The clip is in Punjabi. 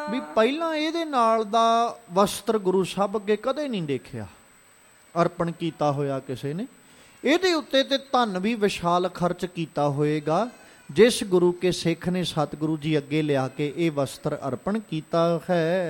ਵੀ ਪਹਿਲਾਂ ਇਹਦੇ ਨਾਲ ਦਾ ਵਸਤਰ ਗੁਰੂ ਸਾਹਿਬ ਅੱਗੇ ਕਦੇ ਨਹੀਂ ਦੇਖਿਆ ਅਰਪਣ ਕੀਤਾ ਹੋਇਆ ਕਿਸੇ ਨੇ। ਇਹਦੇ ਉੱਤੇ ਤੇ ਧਨ ਵੀ ਵਿਸ਼ਾਲ ਖਰਚ ਕੀਤਾ ਹੋਏਗਾ ਜਿਸ ਗੁਰੂ ਕੇ ਸਿੱਖ ਨੇ ਸਤਿਗੁਰੂ ਜੀ ਅੱਗੇ ਲਿਆ ਕੇ ਇਹ ਵਸਤਰ ਅਰਪਣ ਕੀਤਾ ਹੈ।